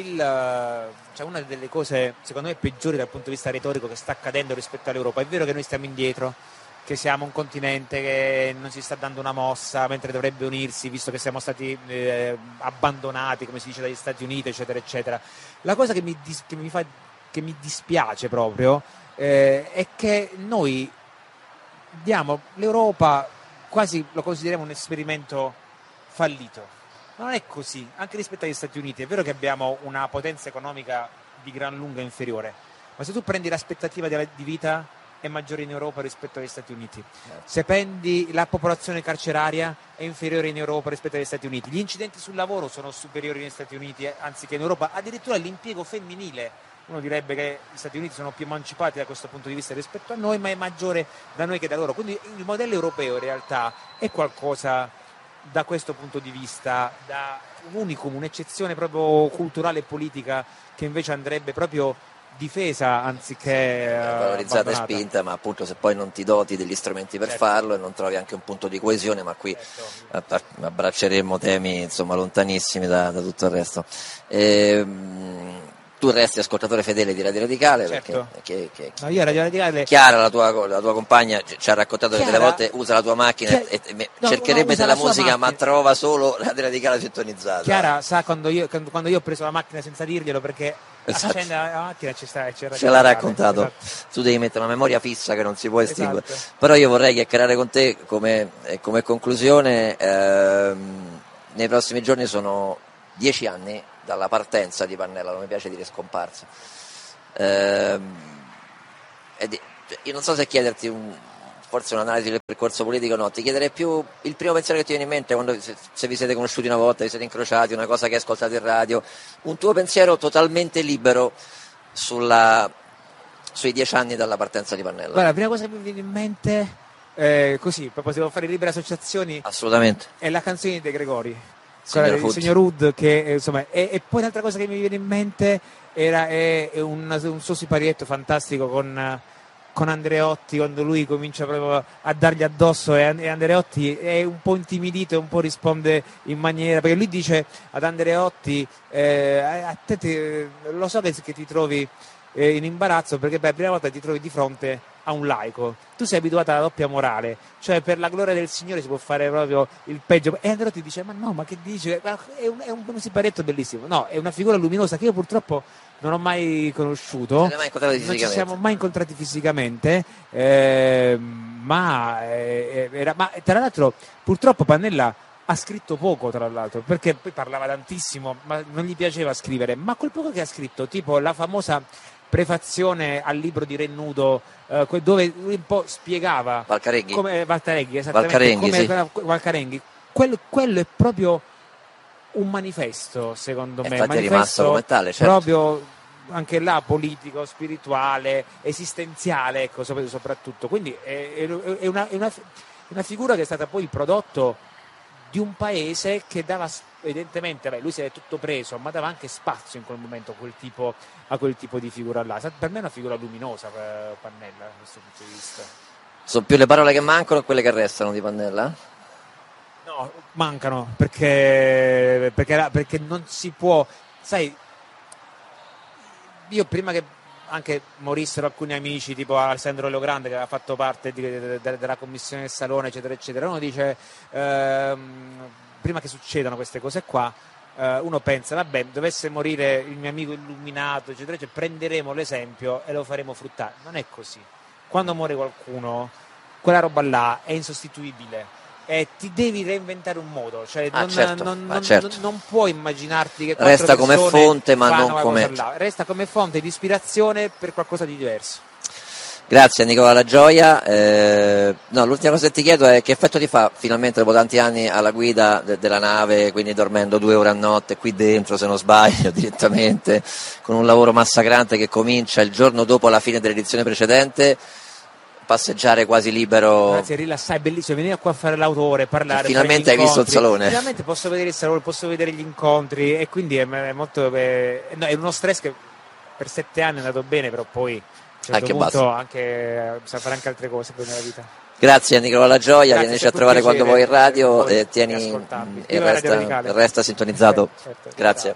cioè una delle cose secondo me peggiori dal punto di vista retorico che sta accadendo rispetto all'Europa, è vero che noi stiamo indietro, che siamo un continente che non si sta dando una mossa mentre dovrebbe unirsi, visto che siamo stati abbandonati, come si dice, dagli Stati Uniti, eccetera eccetera. La cosa che mi dispiace proprio è che noi diamo l'Europa, quasi lo consideriamo un esperimento fallito. Ma non è così, anche rispetto agli Stati Uniti. È vero che abbiamo una potenza economica di gran lunga inferiore, ma se tu prendi l'aspettativa di vita è maggiore in Europa rispetto agli Stati Uniti. Se prendi la popolazione carceraria è inferiore in Europa rispetto agli Stati Uniti. Gli incidenti sul lavoro sono superiori negli Stati Uniti anziché in Europa. Addirittura l'impiego femminile, uno direbbe che gli Stati Uniti sono più emancipati da questo punto di vista rispetto a noi, ma è maggiore da noi che da loro. Quindi il modello europeo in realtà è qualcosa, da questo punto di vista, da un unicum, un'eccezione proprio culturale e politica che invece andrebbe proprio difesa anziché valorizzata e spinta, ma appunto se poi non ti doti degli strumenti per farlo e non trovi anche un punto di coesione, ma qui abbracceremo temi insomma lontanissimi da tutto il resto. tu resti ascoltatore fedele di Radio Radicale, certo. Perché No, io Radio Radicale... Chiara, la tua compagna, ci ha raccontato che Chiara, delle volte usa la tua macchina cercherebbe della musica, ma trova solo Radio Radicale sintonizzata. Chiara sa quando io ho preso la macchina senza dirglielo, perché Esatto. accende la macchina e ce l'ha raccontato. Esatto. Tu devi mettere una memoria fissa che non si può estinguere. Esatto. Però io vorrei chiacchierare con te come conclusione. Nei prossimi giorni sono 10 anni dalla partenza di Pannella, non mi piace dire scomparsa. Io non so se chiederti forse un'analisi del percorso politico o no, ti chiederei più il primo pensiero che ti viene in mente quando se vi siete conosciuti una volta, vi siete incrociati, una cosa che hai ascoltato in radio, un tuo pensiero totalmente libero sui 10 anni dalla partenza di Pannella. Guarda, la prima cosa che mi viene in mente, così, proprio se devo fare libere associazioni, assolutamente, è la canzone di De Gregori, Signor Hood, che insomma, e poi un'altra cosa che mi viene in mente è un suo siparietto fantastico con Andreotti, quando lui comincia proprio a dargli addosso e Andreotti è un po' intimidito e un po' risponde in maniera, perché lui dice ad Andreotti a te lo so che ti trovi in imbarazzo, perché la prima volta ti trovi di fronte a un laico, tu sei abituato alla doppia morale, cioè per la gloria del Signore si può fare proprio il peggio, e Andreotti dice ma no, ma che dice, è un siparietto bellissimo, no, è una figura luminosa che io purtroppo non ho mai conosciuto, non ci siamo mai incontrati fisicamente, ma tra l'altro purtroppo Pannella ha scritto poco, tra l'altro, perché poi parlava tantissimo, ma non gli piaceva scrivere, ma quel poco che ha scritto, tipo la famosa prefazione al libro di Rennudo, dove lui un po' spiegava Valcarenghi, esattamente, Valcarenghi, quello è proprio un manifesto, secondo me, infatti è rimasto come tale, certo. Proprio anche là politico, spirituale, esistenziale, ecco, soprattutto, quindi è una figura che è stata poi il prodotto di un paese che dava, evidentemente, lui si è tutto preso, ma dava anche spazio in quel momento a quel tipo di figura là. Per me è una figura luminosa, Pannella, da questo punto di vista. Sono più le parole che mancano o quelle che restano di Pannella? No, mancano, perché non si può, sai, io prima che anche morissero alcuni amici tipo Alessandro Leogrande, che aveva fatto parte della commissione del Salone, eccetera eccetera, uno dice prima che succedano queste cose qua, uno pensa vabbè, dovesse morire il mio amico illuminato, eccetera eccetera, prenderemo l'esempio e lo faremo fruttare. Non è così. Quando muore qualcuno, quella roba là è insostituibile e ti devi reinventare un modo, cioè non puoi immaginarti che resta come fonte, ma non come resta come fonte di ispirazione per qualcosa di diverso. Grazie Nicola La Gioia. L'ultima cosa che ti chiedo è che effetto ti fa finalmente dopo tanti anni alla guida della nave, quindi dormendo 2 ore a notte qui dentro, se non sbaglio, direttamente, con un lavoro massacrante che comincia il giorno dopo la fine dell'edizione precedente, passeggiare quasi libero. Grazie, rilassare, è bellissimo venire qua a fare l'autore, parlare. Finalmente hai visto il salone. Finalmente posso vedere il salone, posso vedere gli incontri e quindi è molto è uno stress che per 7 anni è andato bene, però poi a un certo punto anche sa fare anche altre cose poi nella vita. Grazie a Nicola La Gioia, vienici a trovare quando vuoi in radio e tieni e resta sintonizzato. Certo, Grazie.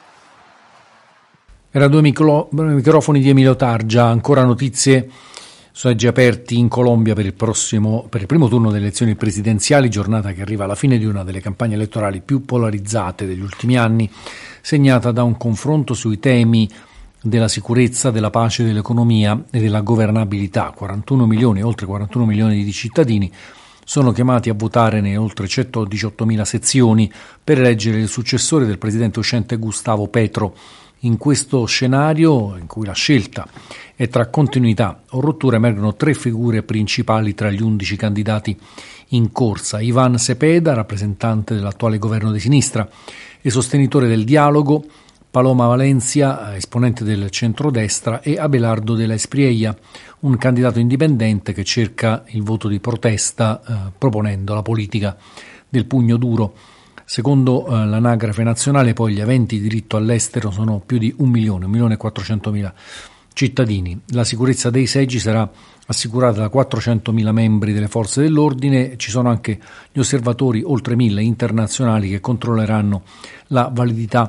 Era 2 microfoni di Emilio Targia. Ancora notizie. Seggi aperti in Colombia per il primo turno delle elezioni presidenziali, giornata che arriva alla fine di una delle campagne elettorali più polarizzate degli ultimi anni, segnata da un confronto sui temi della sicurezza, della pace, dell'economia e della governabilità. Oltre 41 milioni di cittadini sono chiamati a votare nelle oltre 118.000 sezioni per eleggere il successore del presidente uscente Gustavo Petro. In questo scenario, in cui la scelta è tra continuità o rottura, emergono 3 figure principali tra gli 11 candidati in corsa. Iván Cepeda, rappresentante dell'attuale governo di sinistra e sostenitore del dialogo, Paloma Valencia, esponente del centrodestra, e Abelardo de la Espriella, un candidato indipendente che cerca il voto di protesta proponendo la politica del pugno duro. Secondo l'Anagrafe Nazionale, poi, gli aventi diritto all'estero sono più di 1.400.000 cittadini. La sicurezza dei seggi sarà assicurata da 400.000 membri delle forze dell'ordine. Ci sono anche gli osservatori, oltre 1.000 internazionali, che controlleranno la validità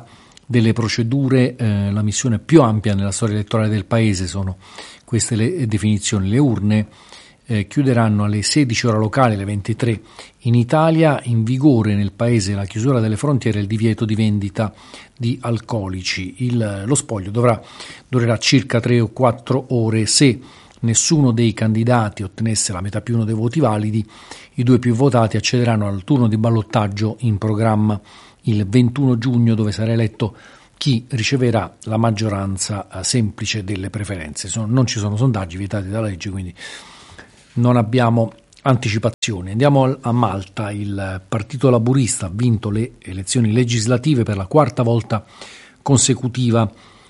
delle procedure, la missione più ampia nella storia elettorale del Paese, sono queste le definizioni. Le urne chiuderanno alle 16 ora locali, alle 23 in Italia. In vigore nel Paese la chiusura delle frontiere e il divieto di vendita di alcolici. Lo spoglio durerà circa 3 o 4 ore. Se nessuno dei candidati ottenesse la metà più uno dei voti validi, i due più votati accederanno al turno di ballottaggio in programma il 21 giugno, dove sarà eletto chi riceverà la maggioranza semplice delle preferenze. Non ci sono sondaggi vietati dalla legge, quindi non abbiamo anticipazioni. Andiamo a Malta. Il Partito Laburista ha vinto le elezioni legislative per la quarta volta consecutiva.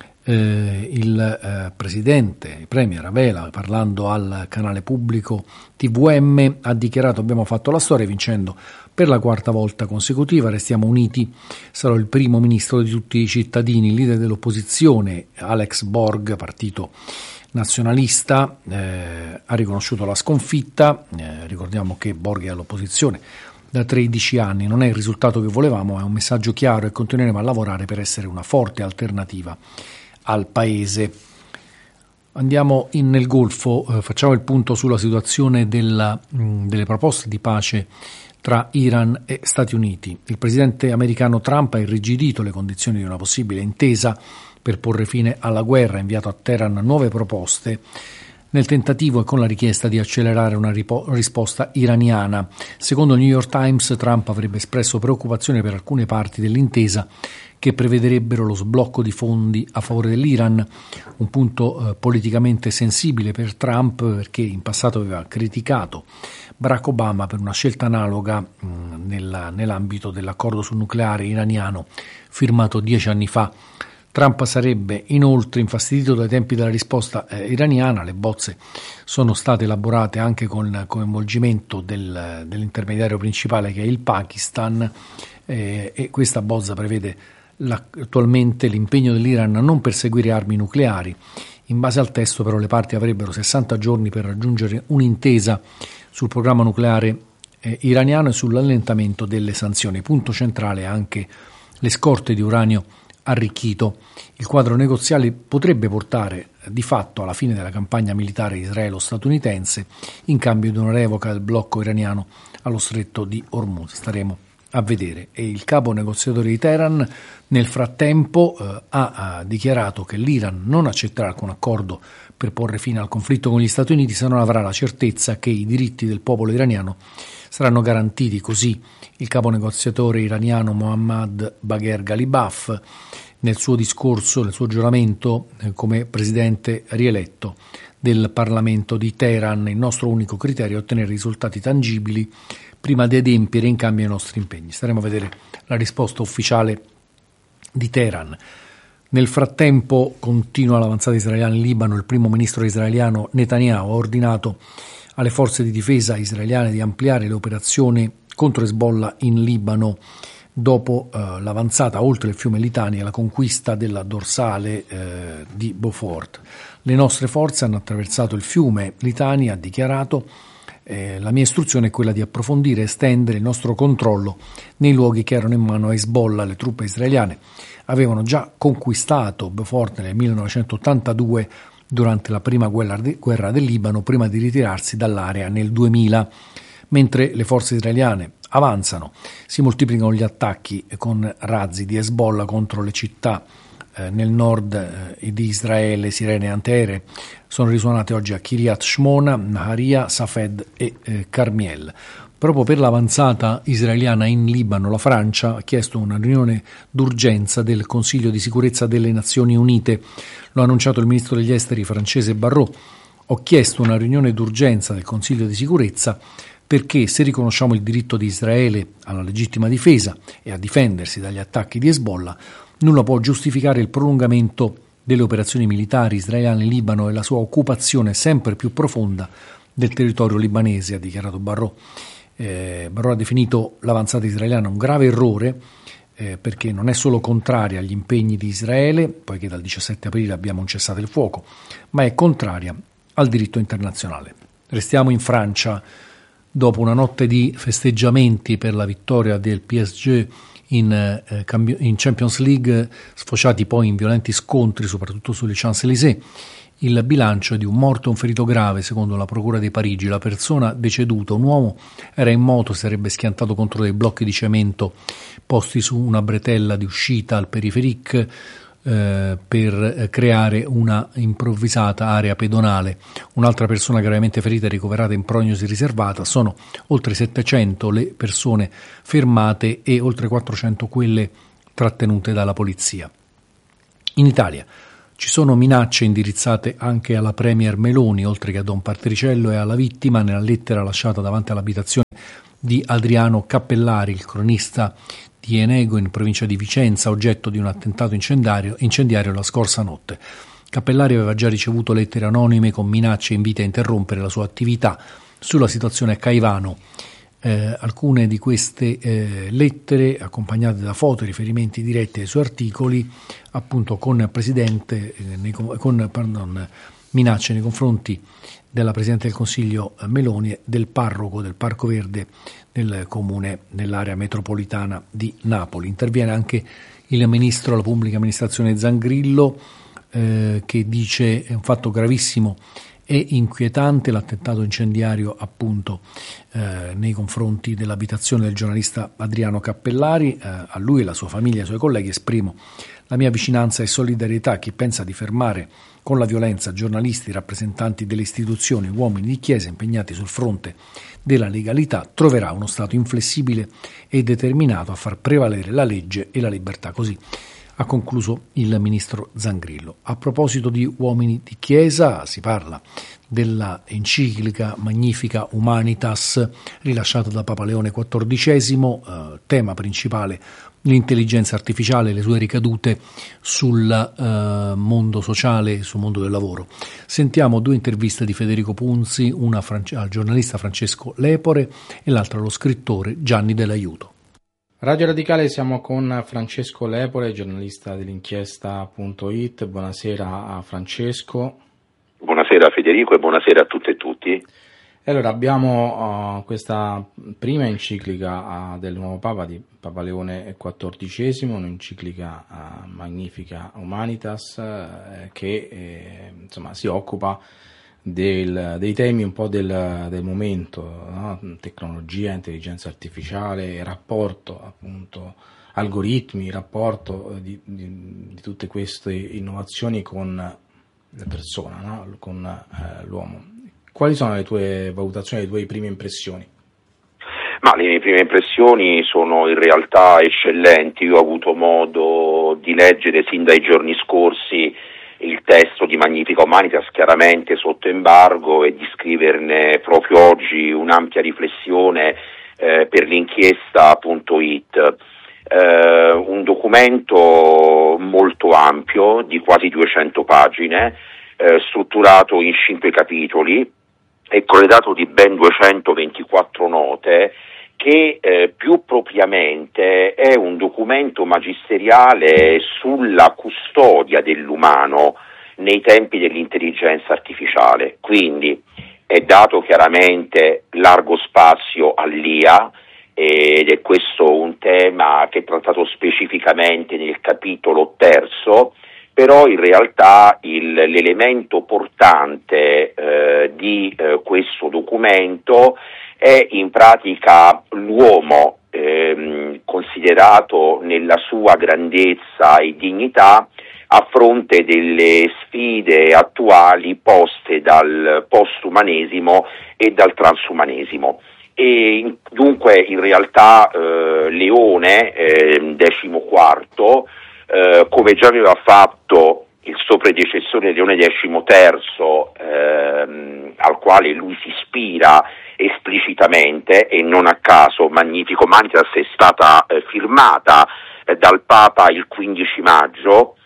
Il presidente, il premier Avela, parlando al canale pubblico TVM, ha dichiarato: abbiamo fatto la storia vincendo per la quarta volta consecutiva, restiamo uniti, sarò il primo ministro di tutti i cittadini. Il leader dell'opposizione Alex Borg, partito nazionalista, ha riconosciuto la sconfitta. Ricordiamo che Borg è all'opposizione da 13 anni, non è il risultato che volevamo, è un messaggio chiaro e continueremo a lavorare per essere una forte alternativa al Paese. Andiamo nel Golfo, facciamo il punto sulla situazione delle proposte di pace tra Iran e Stati Uniti. Il presidente americano Trump ha irrigidito le condizioni di una possibile intesa per porre fine alla guerra, ha inviato a Teheran nuove proposte nel tentativo e con la richiesta di accelerare una risposta iraniana. Secondo il New York Times, Trump avrebbe espresso preoccupazione per alcune parti dell'intesa che prevederebbero lo sblocco di fondi a favore dell'Iran, un punto politicamente sensibile per Trump, perché in passato aveva criticato Barack Obama per una scelta analoga nell'ambito dell'accordo sul nucleare iraniano firmato 10 anni fa. Trump sarebbe inoltre infastidito dai tempi della risposta iraniana. Le bozze sono state elaborate anche con il coinvolgimento dell'intermediario principale, che è il Pakistan, e questa bozza prevede attualmente l'impegno dell'Iran a non perseguire armi nucleari. In base al testo, però, le parti avrebbero 60 giorni per raggiungere un'intesa sul programma nucleare iraniano e sull'allentamento delle sanzioni. Punto centrale è anche le scorte di uranio arricchito. Il quadro negoziale potrebbe portare di fatto alla fine della campagna militare israelo-statunitense in cambio di una revoca del blocco iraniano allo stretto di Hormuz. Staremo a vedere. E il capo negoziatore di Teheran nel frattempo ha dichiarato che l'Iran non accetterà alcun accordo per porre fine al conflitto con gli Stati Uniti se non avrà la certezza che i diritti del popolo iraniano saranno garantiti. Così il capo negoziatore iraniano Mohammad Bagher Ghalibaf nel suo discorso, nel suo giuramento come presidente rieletto del Parlamento di Teheran: il nostro unico criterio è ottenere risultati tangibili prima di adempiere in cambio ai nostri impegni. Staremo a vedere la risposta ufficiale di Teheran. Nel frattempo continua l'avanzata israeliana in Libano. Il primo ministro israeliano Netanyahu ha ordinato alle forze di difesa israeliane di ampliare le operazioni contro Hezbollah in Libano dopo l'avanzata oltre il fiume Litani e la conquista della dorsale di Beaufort. Le nostre forze hanno attraversato il fiume Litani, ha dichiarato. La mia istruzione è quella di approfondire e estendere il nostro controllo nei luoghi che erano in mano a Hezbollah. Le truppe israeliane avevano già conquistato Beaufort nel 1982 durante la prima guerra del Libano, prima di ritirarsi dall'area nel 2000. Mentre le forze israeliane avanzano, si moltiplicano gli attacchi con razzi di Hezbollah contro le città nel nord di Israele. Sirene antiaeree sono risuonate oggi a Kiryat Shmona, Naharia, Safed e Carmiel. Proprio per l'avanzata israeliana in Libano, la Francia ha chiesto una riunione d'urgenza del Consiglio di sicurezza delle Nazioni Unite. Lo ha annunciato il ministro degli esteri francese Barrot. Ho chiesto una riunione d'urgenza del Consiglio di sicurezza perché se riconosciamo il diritto di Israele alla legittima difesa e a difendersi dagli attacchi di Hezbollah, nulla può giustificare il prolungamento delle operazioni militari israeliane in Libano e la sua occupazione sempre più profonda del territorio libanese, ha dichiarato Barrot. Barrot ha definito l'avanzata israeliana un grave errore perché non è solo contraria agli impegni di Israele, poiché dal 17 aprile abbiamo un cessate il fuoco, ma è contraria al diritto internazionale. Restiamo in Francia. Dopo una notte di festeggiamenti per la vittoria del PSG in Champions League, sfociati poi in violenti scontri, soprattutto sulle Champs-Élysées. Il bilancio è di un morto e un ferito grave, secondo la Procura di Parigi. La persona deceduta, un uomo, era in moto, si sarebbe schiantato contro dei blocchi di cemento posti su una bretella di uscita al Périphérique per creare una improvvisata area pedonale. Un'altra persona gravemente ferita e ricoverata in prognosi riservata. Sono oltre 700 le persone fermate e oltre 400 quelle trattenute dalla polizia. In Italia ci sono minacce indirizzate anche alla Premier Meloni, oltre che a Don Patriciello e alla vittima, nella lettera lasciata davanti all'abitazione di Adriano Cappellari, il cronista di Enego in provincia di Vicenza, oggetto di un attentato incendiario la scorsa notte. Cappellari aveva già ricevuto lettere anonime con minacce e inviti a interrompere la sua attività sulla situazione a Caivano. Alcune di queste lettere, accompagnate da foto e riferimenti diretti ai suoi articoli, appunto con minacce nei confronti della Presidente del Consiglio Meloni e del parroco del Parco Verde del comune nell'area metropolitana di Napoli. Interviene anche il ministro della Pubblica Amministrazione Zangrillo, che dice: è un fatto gravissimo e inquietante l'attentato incendiario appunto nei confronti dell'abitazione del giornalista Adriano Cappellari. A lui, la sua famiglia e ai suoi colleghi esprimo la mia vicinanza e solidarietà a chi pensa di fermare con la violenza giornalisti, rappresentanti delle istituzioni, uomini di chiesa impegnati sul fronte della legalità. Troverà uno Stato inflessibile e determinato a far prevalere la legge e la libertà. Così ha concluso il ministro Zangrillo. A proposito di uomini di chiesa, si parla della enciclica Magnifica Humanitas rilasciata da Papa Leone XIV, tema principale l'intelligenza artificiale e le sue ricadute sul mondo sociale e sul mondo del lavoro. Sentiamo due interviste di Federico Punzi, una al giornalista Francesco Lepore e l'altra allo scrittore Gianni Dell'Aiuto. Radio Radicale, siamo con Francesco Lepore, giornalista dell'inchiesta.it. Buonasera a Francesco. Buonasera Federico e buonasera a tutte e tutti. Allora, abbiamo questa prima enciclica del nuovo Papa, di Papa Leone XIV, un'enciclica Magnifica Humanitas, che insomma si occupa dei temi un po' del momento, no? Tecnologia, intelligenza artificiale, rapporto appunto algoritmi, rapporto di tutte queste innovazioni con la persona, no? Con l'uomo. Quali sono le tue valutazioni, le tue prime impressioni? Ma le mie prime impressioni sono in realtà eccellenti. Io ho avuto modo di leggere sin dai giorni scorsi il testo di Magnifica Humanitas, chiaramente sotto embargo, e di scriverne proprio oggi un'ampia riflessione per l'inchiesta.it. Un documento molto ampio, di quasi 200 pagine, strutturato in 5 capitoli e corredato di ben 224 note, che più propriamente è un documento magisteriale sulla custodia dell'umano nei tempi dell'intelligenza artificiale. Quindi è dato chiaramente largo spazio all'IA, ed è questo un tema che è trattato specificamente nel capitolo 3, però in realtà l'elemento portante di questo documento è in pratica l'uomo considerato nella sua grandezza e dignità a fronte delle sfide attuali poste dal postumanesimo e dal transumanesimo. E dunque in realtà Leone XIV, come già aveva fatto il suo predecessore Leone XIII, al quale lui si ispira esplicitamente, e non a caso Magnifica Humanitas è stata firmata dal Papa il 15 maggio,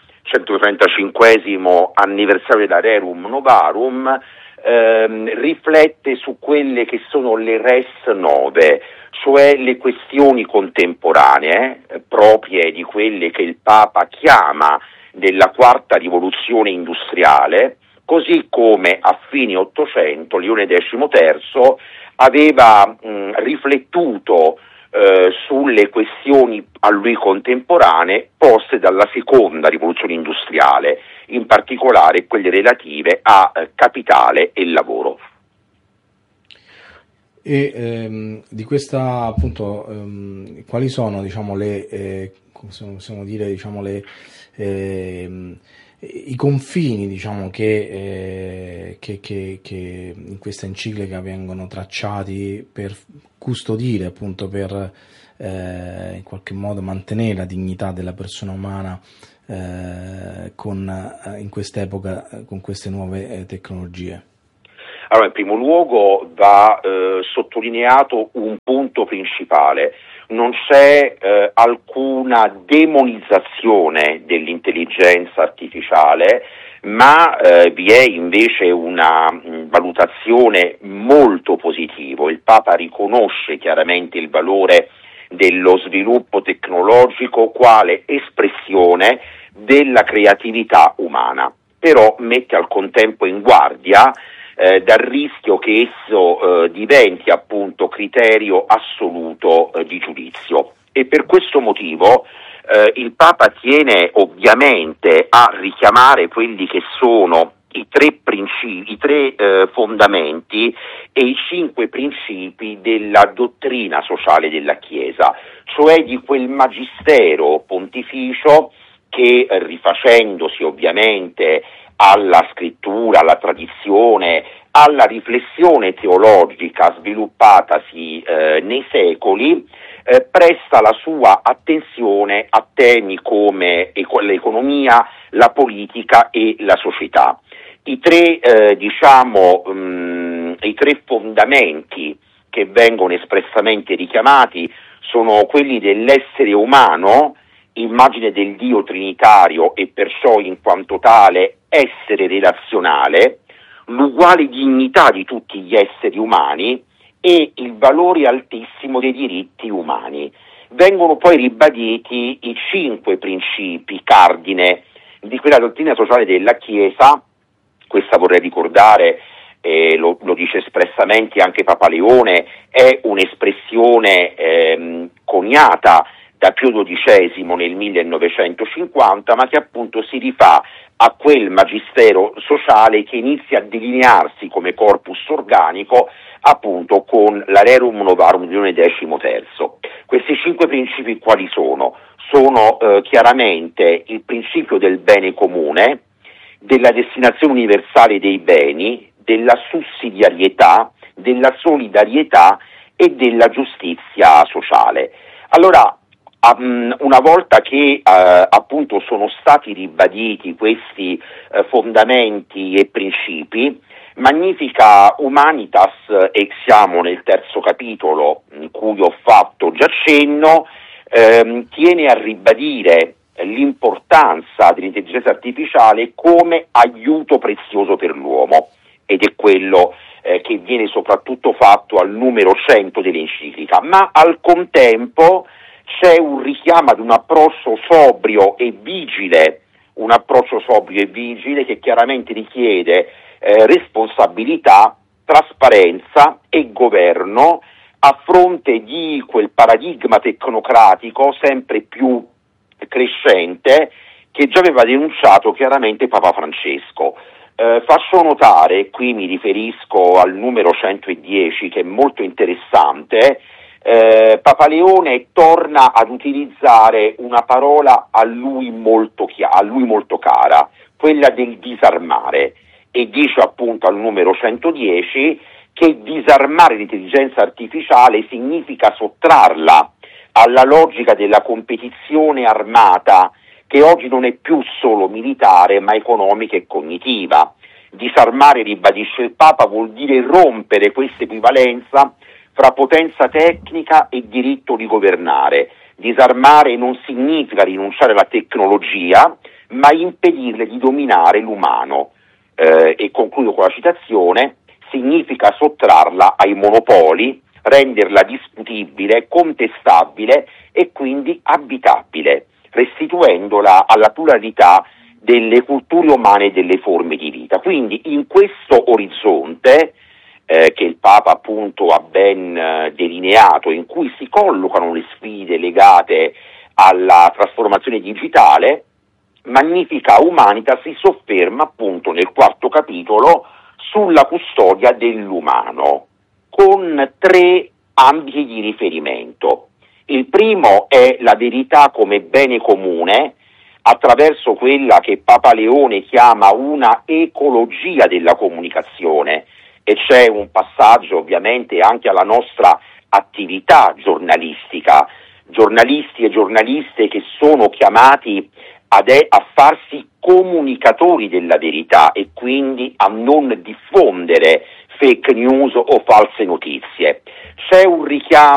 135esimo anniversario da Rerum Novarum, riflette su quelle che sono le res nove, cioè le questioni contemporanee, proprie di quelle che il Papa chiama della quarta rivoluzione industriale, così come a fine Ottocento Leone XIII aveva riflettuto sulle questioni a lui contemporanee poste dalla seconda rivoluzione industriale, in particolare quelle relative a capitale e lavoro. E di questa appunto quali sono, diciamo, possiamo dire, diciamo, i confini, diciamo, che in questa enciclica vengono tracciati per custodire, appunto, per in qualche modo mantenere la dignità della persona umana in quest'epoca, con queste nuove tecnologie? Allora, in primo luogo va sottolineato un punto principale: non c'è alcuna demonizzazione dell'intelligenza artificiale, ma vi è invece una valutazione molto positiva. Il Papa riconosce chiaramente il valore dello sviluppo tecnologico quale espressione della creatività umana, però mette al contempo in guardia dal rischio che esso diventi appunto criterio assoluto di giudizio, e per questo motivo il Papa tiene ovviamente a richiamare quelli che sono i tre fondamenti e i 5 principi della dottrina sociale della Chiesa, cioè di quel magistero pontificio che, rifacendosi ovviamente alla scrittura, alla tradizione, alla riflessione teologica sviluppatasi nei secoli, presta la sua attenzione a temi come l'economia, la politica e la società. I tre fondamenti che vengono espressamente richiamati sono quelli dell'essere umano, immagine del Dio trinitario e perciò in quanto tale essere relazionale, l'uguale dignità di tutti gli esseri umani e il valore altissimo dei diritti umani. Vengono poi ribaditi i 5 principi cardine di quella dottrina sociale della Chiesa. Questa, vorrei ricordare, lo dice espressamente anche Papa Leone, è un'espressione coniata da Pio XII nel 1950, ma che appunto si rifà a quel magistero sociale che inizia a delinearsi come corpus organico appunto con la Rerum Novarum di Leone XIII. Questi 5 principi quali sono? Sono chiaramente il principio del bene comune, della destinazione universale dei beni, della sussidiarietà, della solidarietà e della giustizia sociale. Allora, una volta che appunto sono stati ribaditi questi fondamenti e principi, Magnifica Humanitas, e siamo nel 3° capitolo in cui ho fatto già cenno, tiene a ribadire l'importanza dell'intelligenza artificiale come aiuto prezioso per l'uomo, ed è quello che viene soprattutto fatto al numero 100 dell'enciclica, ma al contempo c'è un richiamo ad un approccio sobrio e vigile che chiaramente richiede responsabilità, trasparenza e governo a fronte di quel paradigma tecnocratico sempre più crescente che già aveva denunciato chiaramente Papa Francesco. Faccio notare, qui mi riferisco al numero 110 che è molto interessante, Papa Leone torna ad utilizzare una parola a lui molto cara, quella del disarmare, e dice appunto al numero 110 che disarmare l'intelligenza artificiale significa sottrarla alla logica della competizione armata, che oggi non è più solo militare ma economica e cognitiva. Disarmare, ribadisce il Papa, vuol dire rompere questa equivalenza fra potenza tecnica e diritto di governare. Disarmare non significa rinunciare alla tecnologia, ma impedirle di dominare l'umano. E concludo con la citazione: significa sottrarla ai monopoli, renderla discutibile, contestabile e quindi abitabile, restituendola alla pluralità delle culture umane e delle forme di vita. Quindi in questo orizzonte che il Papa appunto ha ben delineato, in cui si collocano le sfide legate alla trasformazione digitale, Magnificat Humanitas si sofferma appunto nel 4° capitolo sulla custodia dell'umano, con 3 ambiti di riferimento. Il primo è la verità come bene comune, attraverso quella che Papa Leone chiama una ecologia della comunicazione, e c'è un passaggio ovviamente anche alla nostra attività giornalistica, giornalisti e giornaliste che sono chiamati a farsi comunicatori della verità e quindi a non diffondere fake news o false notizie. C'è un richiamo